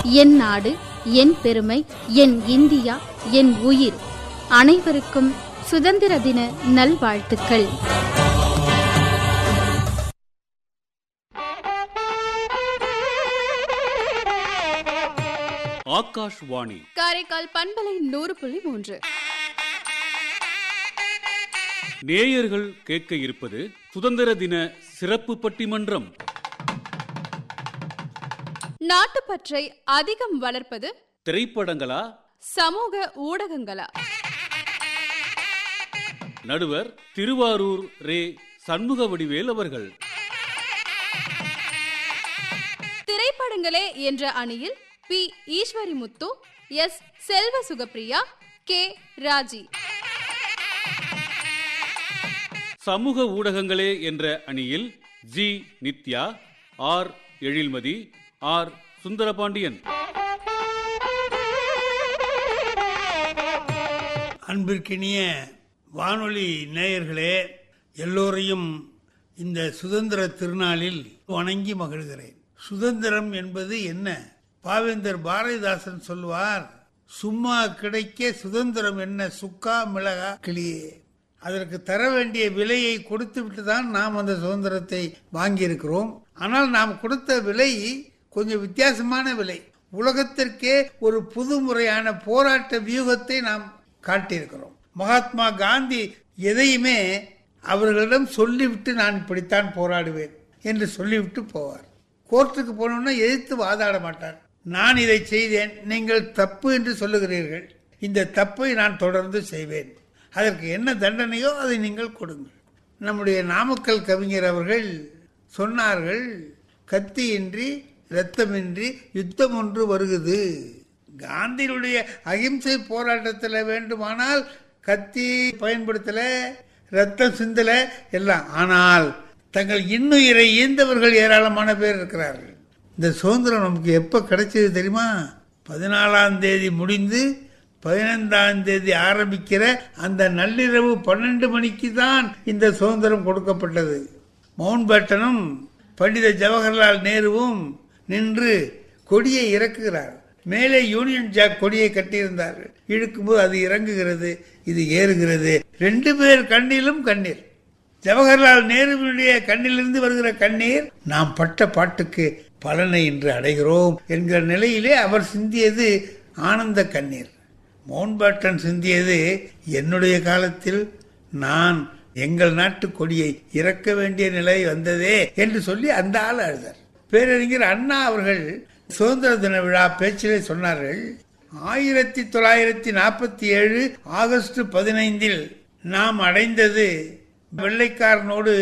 என் நாடு, என் பெருமை, என் இந்தியா, என் உயிர். அனைவருக்கும் சுதந்திர தின நல்வாழ்த்துக்கள். ஆகாஷ்வாணி காரைக்கால் பண்பலை 100.3. நேயர்கள் கேட்க இருப்பது சுதந்திர தின சிறப்பு பட்டிமன்றம். நாட்டுப்பற்றை அதிகம் வளர்ப்பது திரைப்படங்களா, சமூக ஊடகங்களா? நடுவர் திருவாரூர் ரே சண்முகவடிவேல் அவர்கள். திரைப்படங்களே என்ற அணியில் பி. ஈஸ்வரிமுத்து, எஸ். செல்வ சுகப்பிரியா, கே. ராஜி. சமூக ஊடகங்களே என்ற அணியில் G. Nithya, R. Ezhilmathi, R. Sundarapandian. அன்பிற்கினிய வானொலி நேயர்களே, எல்லோரையும் இந்த சுதந்திர திருநாளில் வணங்கி மகிழ்கிறேன். சுதந்திரம் என்பது என்ன? பாவேந்தர் பாரதிதாசன் சொல்வார், சும்மா கிடைக்க சுதந்திரம் என்ன, சுக்கா மிளகா கிளியே. அதற்கு தர வேண்டிய விலையை கொடுத்து விட்டு தான் நாம் அந்த சுதந்திரத்தை வாங்கியிருக்கிறோம். ஆனால் நாம் கொடுத்த விலை கொஞ்சம் வித்தியாசமான விலை. உலகத்திற்கே ஒரு புது முறையான போராட்ட வியூகத்தை நாம் காட்டியிருக்கிறோம். மகாத்மா காந்தி எதையுமே அவர்களிடம் சொல்லிவிட்டு நான் இப்படித்தான் போராடுவேன் என்று சொல்லிவிட்டு போவார். கோர்ட்டுக்கு போனோம்னா எதிர்த்து வாதாட மாட்டார். நான் இதை செய்தேன், நீங்கள் தப்பு என்று சொல்லுகிறீர்கள், இந்த தப்பை நான் தொடர்ந்து செய்வேன், அதற்கு என்ன தண்டனையோ அதை நீங்கள் கொடுங்கள். நம்முடைய நாமக்கல் கவிஞர் அவர்கள் சொன்னார்கள், கத்தியின்றி இரத்தமின்றி யுத்தம் ஒன்று வருகுது. காந்தியினுடைய அகிம்சை போராட்டத்தில் வேண்டுமானால் கத்தி பயன்படுத்தல, ரத்தம் சிந்தல எல்லாம். ஆனால் தங்கள் இன்னுயிரை ஈந்தவர்கள் ஏராளமான பேர் இருக்கிறார்கள். இந்த சுதந்திரம் நமக்கு எப்போ கிடைச்சது தெரியுமா? 14ஆம் தேதி முடிந்து 15ஆம் தேதி ஆரம்பிக்கிற அந்த நள்ளிரவு 12 மணிக்கு தான் இந்த சுதந்திரம் கொடுக்கப்பட்டது. மவுண்ட் பேட்டனும் பண்டித ஜவஹர்லால் நேருவும் நின்று கொடியை இறக்குகிறார். மேலே யூனியன் ஜாக் கொடியை கட்டியிருந்தார்கள். இழுக்கும்போது அது இறங்குகிறது, இது ஏறுகிறது. 2 பேர் கண்ணிலும் கண்ணீர். ஜவஹர்லால் நேருவினுடைய கண்ணிலிருந்து வருகிற கண்ணீர் நாம் பட்ட பாட்டுக்கு பலனை இன்று அடைகிறோம் என்கிற நிலையிலே அவர் சிந்தியது ஆனந்த கண்ணீர். மவுண்ட் பேட்டன் சிந்தியது, என்னுடைய காலத்தில் நான் எங்கள் நாட்டு கொடியை இறக்க வேண்டிய நிலை வந்ததே என்று சொல்லி அந்த ஆள் அழுதார். பேரறிஞர் அண்ணா அவர்கள் சுதந்திர தின விழா பேச்சிலே சொன்னார்கள், 1947 ஆகஸ்ட் 15 நாம் அடைந்தது வெள்ளைக்காரனோடு